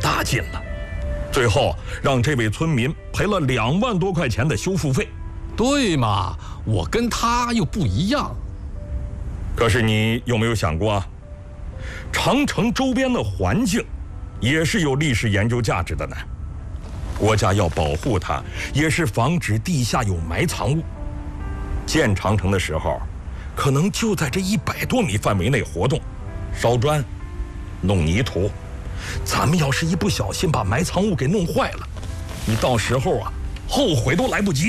大劲了，最后让这位村民赔了2万多块钱的修复费。 对嘛，我跟他又不一样。 可是你有没有想过啊，长城周边的环境也是有历史研究价值的呢？国家要保护它，也是防止地下有埋藏物。建长城的时候，可能就在这100多米范围内活动，烧砖、弄泥土。咱们要是一不小心把埋藏物给弄坏了，你到时候啊，后悔都来不及。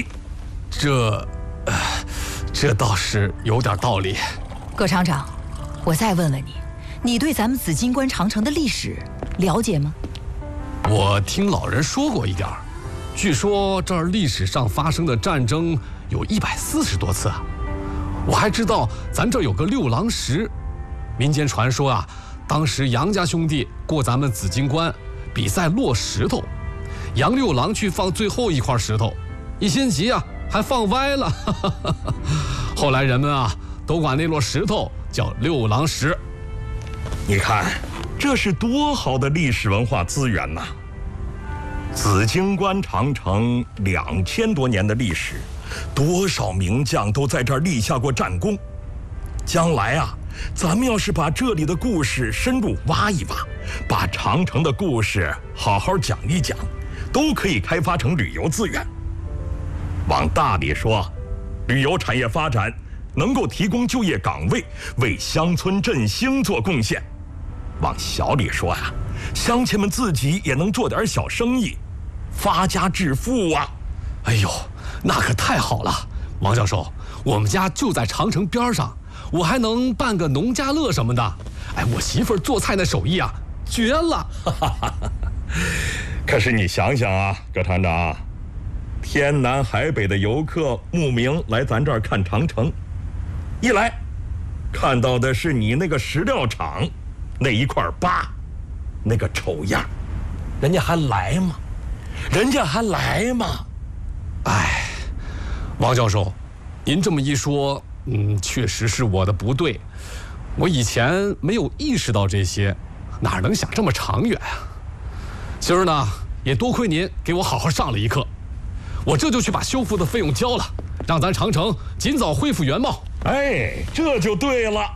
这倒是有点道理。 葛厂长，我再问问你，你对咱们紫金关长城的历史了解吗？ 我听老人说过一点儿，据说这儿历史上发生的战争有140多次啊。我还知道咱这儿有个六郎石，民间传说啊，当时杨家兄弟过咱们紫金关，比赛落石头，杨六郎去放最后一块石头，一心急啊，还放歪了。后来人们啊，都管那摞石头叫六郎石。 你看，这是多好的历史文化资源呐！紫金关长城2000多年的历史，多少名将都在这儿立下过战功。将来啊，咱们要是把这里的故事深入挖一挖，把长城的故事好好讲一讲，都可以开发成旅游资源。往大里说，旅游产业发展能够提供就业岗位，为乡村振兴做贡献。往小里说呀，乡亲们自己也能做点小生意，发家致富啊！ 哎呦，那可太好了，王教授，我们家就在长城边上，我还能办个农家乐什么的。哎，我媳妇儿做菜那手艺啊，绝了！ 可是你想想啊，葛厂长，天南海北的游客慕名来咱这儿看长城，一来看到的是你那个石料厂那一块疤，那个丑样，人家还来吗？人家还来吗？ 哎，王教授，您这么一说，确实是我的不对，我以前没有意识到这些，哪能想这么长远啊？今儿呢，也多亏您给我好好上了一课，我这就去把修复的费用交了，让咱长城尽早恢复原貌。 哎，这就对了。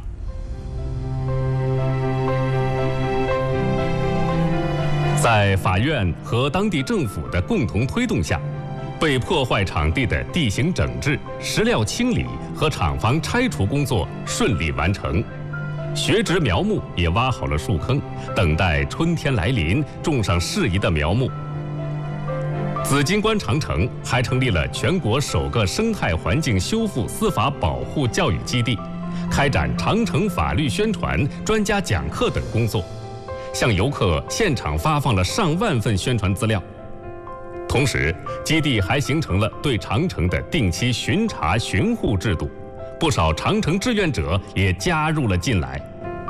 在法院和当地政府的共同推动下，被破坏场地的地形整治、石料清理和厂房拆除工作顺利完成，学植苗木也挖好了树坑，等待春天来临，种上适宜的苗木。紫金关长城还成立了全国首个生态环境修复司法保护教育基地，开展长城法律宣传、专家讲课等工作，向游客现场发放了上万份宣传资料。同时，基地还形成了对长城的定期巡查巡护制度，不少长城志愿者也加入了进来。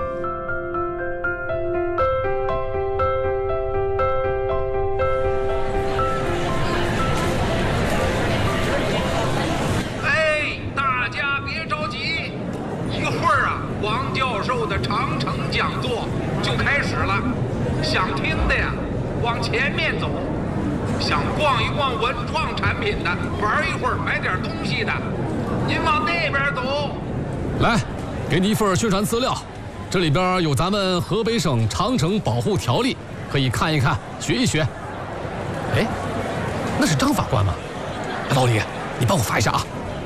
哎，大家别着急，一会儿啊，王教授的长城讲座就开始了。想听的呀，往前面走；想逛一逛文创产品的，玩一会儿买点东西的，您往那边走。 来，给你一份宣传资料，这里边有咱们河北省长城保护条例，可以看一看，学一学。哎，那是张法官吗？老李，你帮我发一下啊。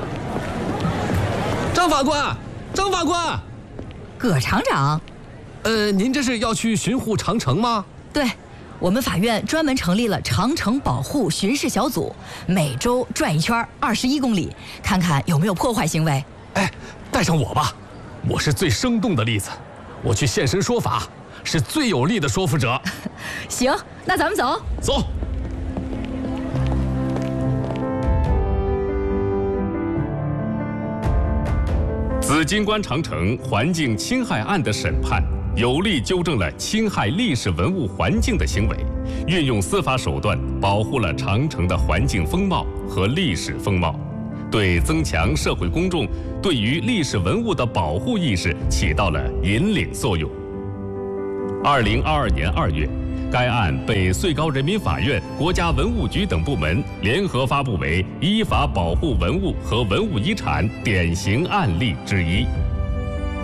张法官，张法官， 葛厂长， 您这是要去巡护长城吗？ 对，我们法院专门成立了长城保护巡视小组，每周转一圈21公里，看看有没有破坏行为。 哎，带上我吧，我是最生动的例子，我去现身说法，是最有力的说服者。 行，那咱们走。 走。 紫金关长城环境侵害案的审判，有力纠正了侵害历史文物环境的行为，运用司法手段保护了长城的环境风貌和历史风貌，对增强社会公众对于历史文物的保护意识起到了引领作用。2022年2月， 该案被最高人民法院、国家文物局等部门联合发布为依法保护文物和文物遗产典型案例之一。